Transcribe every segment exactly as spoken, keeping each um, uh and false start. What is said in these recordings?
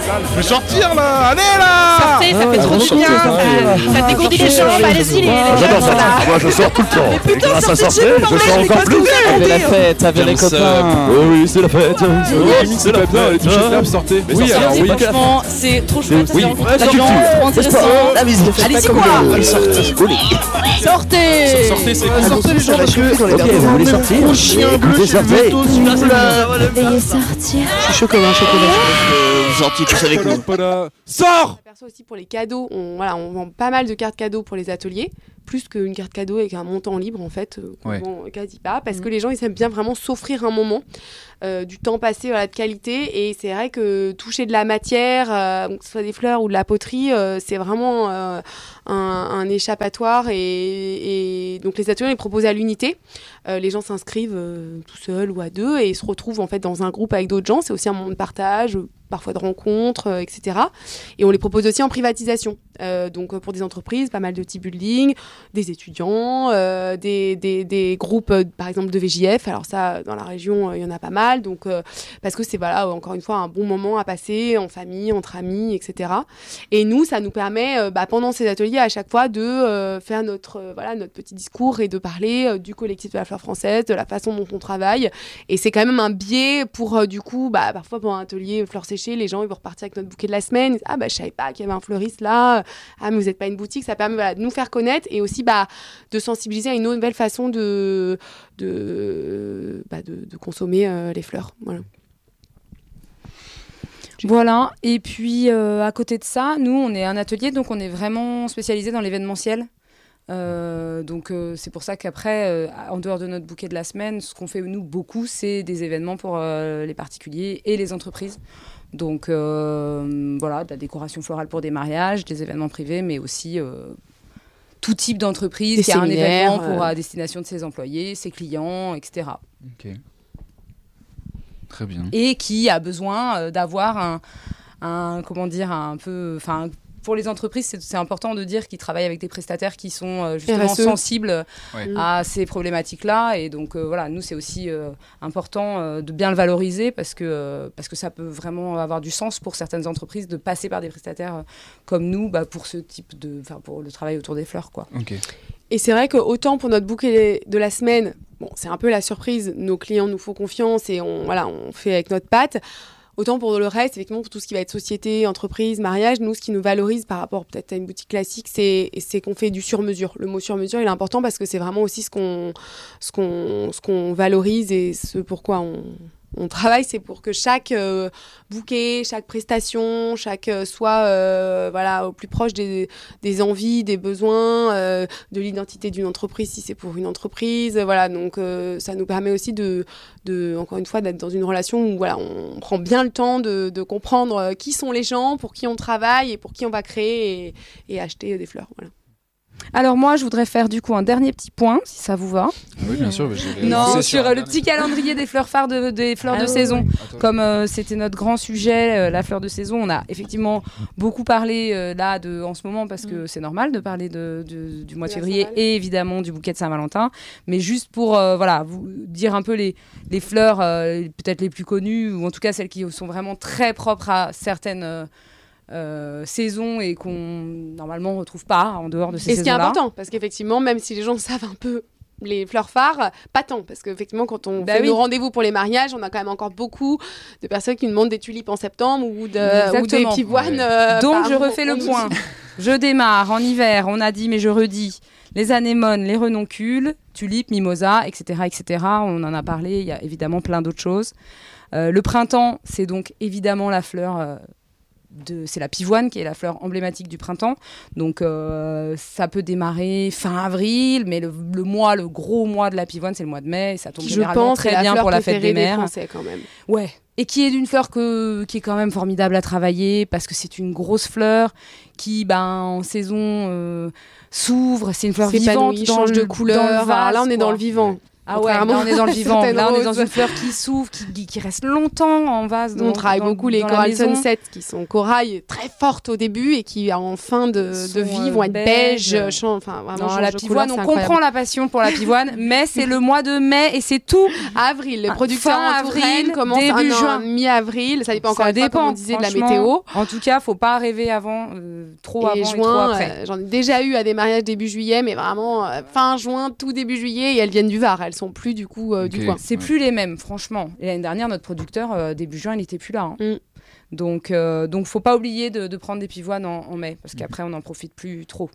Je vais sortir là. Allez là. Sortez, ça fait trop du bien. Ça dégourdit les jambes. Allez-y, les J'adore ça. Moi, je sors tout le temps. Et grâce à sortir, je sors encore plus. C'est la fête avec les copains. Oui, oui, c'est la fête. C'est la bien. Les touches de sortez. Oui, alors oui. Franchement, c'est trop chouette. Oui, la culture, trop intéressant. Allez-y quoi. Sortez. Sortez, c'est cool. Sortez les gens parce que vous voulez sortir? Écoutez, sortez. Veuillez sortir. Je suis chaud comme un chocolat. Sortis tous avec nous. Sors. Perso aussi pour les cadeaux, on, voilà, on vend pas mal de cartes cadeaux pour les ateliers, plus qu'une carte cadeau avec un montant libre en fait, euh, qu'on Ouais. vend quasi pas, parce Mmh. que les gens ils aiment bien vraiment s'offrir un moment, euh, du temps passé, voilà, de qualité, et c'est vrai que toucher de la matière, euh, que ce soit des fleurs ou de la poterie, euh, c'est vraiment euh, un, un échappatoire, et, et donc les ateliers ils proposent à l'unité, euh, les gens s'inscrivent euh, tout seuls ou à deux et se retrouvent en fait dans un groupe avec d'autres gens, c'est aussi un moment de partage, parfois de rencontres, euh, et cetera. Et on les propose aussi en privatisation. Euh, donc euh, pour des entreprises, pas mal de team building, des étudiants, euh, des, des, des groupes, euh, par exemple de V J F. Alors ça, dans la région, il euh, y en a pas mal. Donc, euh, parce que c'est, voilà, encore une fois, un bon moment à passer en famille, entre amis, et cetera. Et nous, ça nous permet, euh, bah, pendant ces ateliers, à chaque fois, de euh, faire notre, euh, voilà, notre petit discours et de parler euh, du collectif de la fleur française, de la façon dont on travaille. Et c'est quand même un biais pour, euh, du coup, bah, parfois pendant un atelier fleurs séchées, les gens ils vont repartir avec notre bouquet de la semaine. Ah bah je savais pas qu'il y avait un fleuriste là. Ah mais vous n'êtes pas une boutique. Ça permet, voilà, de nous faire connaître et aussi bah, de sensibiliser à une nouvelle façon de, de, bah, de, de consommer euh, les fleurs. Voilà. Voilà, et puis euh, à côté de ça, nous on est un atelier, donc on est vraiment spécialisé dans l'événementiel. Euh, donc euh, c'est pour ça qu'après, euh, en dehors de notre bouquet de la semaine, ce qu'on fait nous beaucoup, c'est des événements pour euh, les particuliers et les entreprises. Donc euh, voilà, de la décoration florale pour des mariages, des événements privés, mais aussi euh, tout type d'entreprise Des qui a un événement séminaires, pour euh... à destination de ses employés, ses clients, et cetera. Ok. Très bien. Et qui a besoin euh, d'avoir un, un, comment dire, un peu, enfin. Pour les entreprises, c'est, c'est important de dire qu'ils travaillent avec des prestataires qui sont euh, justement R S E. sensibles Ouais. à ces problématiques-là. Et donc, euh, voilà, nous, c'est aussi euh, important euh, de bien le valoriser parce que, euh, parce que ça peut vraiment avoir du sens pour certaines entreprises de passer par des prestataires euh, comme nous bah, pour ce type de, enfin, pour le travail autour des fleurs, quoi. Ok. Et c'est vrai que autant pour notre bouquet de la semaine, bon, c'est un peu la surprise. Nos clients nous font confiance et on, voilà, on fait avec notre patte. Autant pour le reste, effectivement, pour tout ce qui va être société, entreprise, mariage, nous, ce qui nous valorise par rapport peut-être à une boutique classique, c'est, c'est qu'on fait du sur-mesure. Le mot sur-mesure, il est important parce que c'est vraiment aussi ce qu'on, ce qu'on, ce qu'on valorise et ce pourquoi on, on travaille, c'est pour que chaque euh, bouquet, chaque prestation, chaque euh, soit euh, voilà, au plus proche des, des envies, des besoins, euh, de l'identité d'une entreprise si c'est pour une entreprise. Voilà, donc euh, ça nous permet aussi de, de, encore une fois, d'être dans une relation où voilà, on prend bien le temps de, de comprendre euh, qui sont les gens, pour qui on travaille et pour qui on va créer et, et acheter des fleurs. Voilà. Alors moi, je voudrais faire du coup un dernier petit point, si ça vous va. Oui, bien sûr. Non, sur euh, le petit calendrier des fleurs phares de, des fleurs Ah de oui, saison. oui. Comme euh, c'était notre grand sujet, euh, la fleur de saison, on a effectivement beaucoup parlé euh, là de, en ce moment parce que c'est normal de parler de, de, du mois de De la février Saint-Val. et évidemment du bouquet de Saint-Valentin. Mais juste pour euh, voilà, vous dire un peu les, les fleurs euh, peut-être les plus connues ou en tout cas celles qui sont vraiment très propres à certaines... Euh, Euh, saison et qu'on normalement retrouve pas en dehors de ces Et ce qui est saisons-là. important, parce qu'effectivement, même si les gens savent un peu les fleurs phares, pas tant, parce qu'effectivement, quand on Bah fait oui. nos rendez-vous pour les mariages, on a quand même encore beaucoup de personnes qui nous demandent des tulipes en septembre ou, de, ou des Exactement. pivoines. Ouais. euh, Donc par- je refais le on- point. Je démarre en hiver, on a dit mais je redis les anémones, les renoncules, tulipes, mimosas, et cetera, et cetera. On en a parlé, il y a évidemment plein d'autres choses. Euh, le printemps, c'est donc évidemment la fleur... Euh, De, c'est la pivoine qui est la fleur emblématique du printemps. Donc euh, ça peut démarrer fin avril, mais le, le mois, le gros mois de la pivoine, c'est le mois de mai. Et ça tombe Qui, je généralement pense, est très la bien fleur pour la fête préférée des mères. Français quand même. Ouais. Et qui est d'une fleur que, qui est quand même formidable à travailler parce que c'est une grosse fleur qui, ben, en saison, euh, s'ouvre. C'est une fleur vivante. S'épanouit, dans change le- de couleur. dans le Voilà, vase, là, on est quoi. dans le vivant. Ah ouais, là on est dans le vivant. Là on est dans une fleur qui s'ouvre, qui, qui reste longtemps en vase. Dans, on travaille dans, beaucoup les dans Coral Sunset qui sont corail très fortes au début et qui en fin de, de vie vont être beige. beige champ, enfin, vraiment non, la pivoine, on comprend la passion pour la pivoine, mais c'est le mois de mai et c'est tout. Avril, le producteur en avril commence début un, juin, mi-avril. Ça dépend encore ça une dépend, fois, comme on disait, de la météo. En tout cas, faut pas rêver avant, euh, trop et avant juin, et trop après. Euh, j'en ai déjà eu à des mariages début juillet, mais vraiment euh, fin juin, tout début juillet, et elles viennent du Var. Elles sont plus du coup euh, okay. du coin. C'est ouais. plus les mêmes, franchement. Et l'année dernière, notre producteur euh, début juin, il n'était plus là. Hein. Mm. Donc, euh, donc, faut pas oublier de, de prendre des pivoines en, en mai, parce qu'après, on n'en profite plus trop.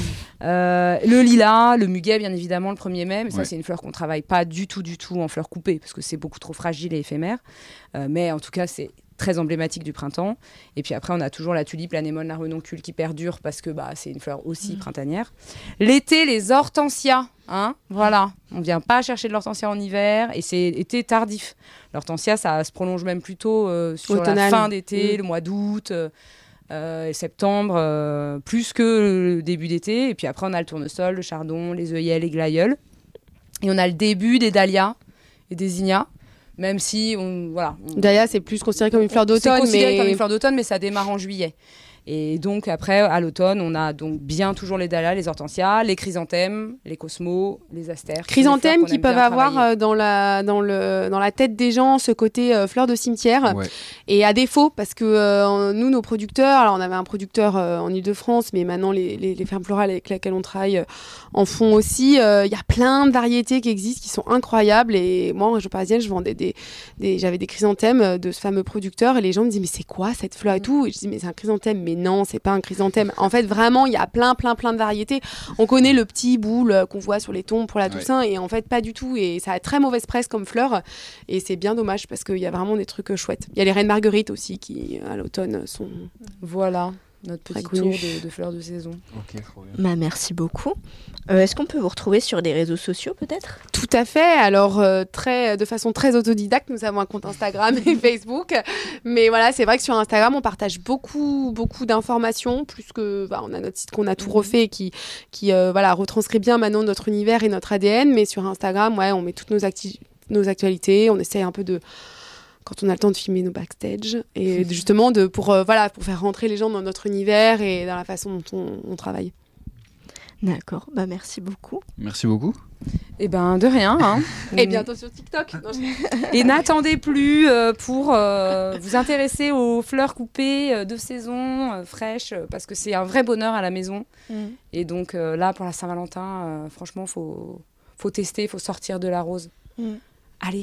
euh, le lilas, le muguet, bien évidemment, le premier mai, mais ouais. ça, c'est une fleur qu'on travaille pas du tout, du tout en fleurs coupées, parce que c'est beaucoup trop fragile et éphémère. Euh, mais en tout cas, c'est très emblématique du printemps. Et puis après, on a toujours la tulipe, l'anémone, la renoncule qui perdure parce que bah, c'est une fleur aussi mmh. printanière. L'été, les hortensias. Hein, voilà, on vient pas chercher de l'hortensia en hiver et c'est été tardif. L'hortensia, ça se prolonge même plutôt euh, sur Automnal. La fin d'été, mmh. le mois d'août, euh, euh, septembre, euh, plus que le début d'été. Et puis après, on a le tournesol, le chardon, les œillets, les glaïeuls. Et on a le début des dahlias et des zinnias. Même si, on, voilà. On... Dahlia, c'est plus considéré comme une fleur d'automne. C'est considéré mais... comme une fleur d'automne, mais ça démarre en juillet. Et donc, après, à l'automne, on a donc bien toujours les dahlias, les hortensias, les chrysanthèmes, les cosmos, les astères. Chrysanthèmes qui peuvent avoir euh, dans, la, dans, le, dans la tête des gens ce côté euh, fleur de cimetière. Ouais. Et à défaut, parce que euh, nous, nos producteurs, alors on avait un producteur euh, en Ile-de-France, mais maintenant les, les, les fermes florales avec lesquelles on travaille euh, en font aussi. Il euh, y a plein de variétés qui existent, qui sont incroyables. Et moi, en région parisienne, je vendais des, des, j'avais des chrysanthèmes de ce fameux producteur. Et les gens me disaient, mais c'est quoi cette fleur et tout? Et je dis, mais c'est un chrysanthème. Mais non, c'est pas un chrysanthème. En fait, vraiment, il y a plein, plein, plein de variétés. On connaît le petit boule qu'on voit sur les tombes pour la Toussaint, ouais. et en fait, pas du tout. Et ça a très mauvaise presse comme fleur. Et c'est bien dommage parce qu'il y a vraiment des trucs chouettes. Il y a les reines marguerites aussi qui, à l'automne, sont. Voilà. Notre petit tour de, de fleurs de saison. Ok, trop bien. Bah, merci beaucoup. Euh, est-ce qu'on peut vous retrouver sur des réseaux sociaux peut-être ? Tout à fait. Alors, euh, très, de façon très autodidacte, nous avons un compte Instagram et Facebook. Mais voilà, c'est vrai que sur Instagram, on partage beaucoup, beaucoup d'informations. Plus que, bah, on a notre site qu'on a tout refait qui, qui euh, voilà, retranscrit bien maintenant notre univers et notre A D N. Mais sur Instagram, ouais, on met toutes nos, acti- nos actualités. On essaye un peu de... quand on a le temps de filmer nos backstage et justement de, pour, euh, voilà, pour faire rentrer les gens dans notre univers et dans la façon dont on, on travaille. D'accord, bah merci beaucoup. Merci beaucoup. Et ben de rien. Hein. Et bientôt sur TikTok. Non, je... Et n'attendez plus euh, pour euh, vous intéresser aux fleurs coupées euh, de saison, euh, fraîches, parce que c'est un vrai bonheur à la maison. Mm. Et donc euh, là, pour la Saint-Valentin, euh, franchement, faut, faut tester, faut sortir de la rose. Mm. Allez.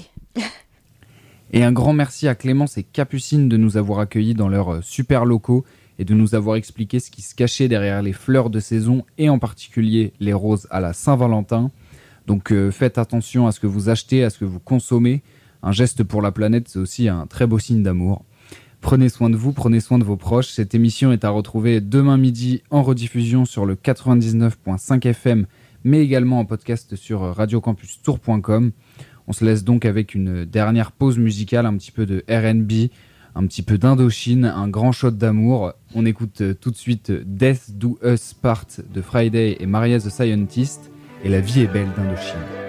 Et un grand merci à Clémence et Capucine de nous avoir accueillis dans leurs super locaux et de nous avoir expliqué ce qui se cachait derrière les fleurs de saison et en particulier les roses à la Saint-Valentin. Donc euh, faites attention à ce que vous achetez, à ce que vous consommez. Un geste pour la planète, c'est aussi un très beau signe d'amour. Prenez soin de vous, prenez soin de vos proches. Cette émission est à retrouver demain midi en rediffusion sur le quatre-vingt-dix-neuf virgule cinq F M, mais également en podcast sur radio campus tour point com. On se laisse donc avec une dernière pause musicale, un petit peu de R and B, un petit peu d'Indochine, un grand shot d'amour. On écoute tout de suite Death Do Us Part de Friday et Maria the Scientist et La vie est belle d'Indochine.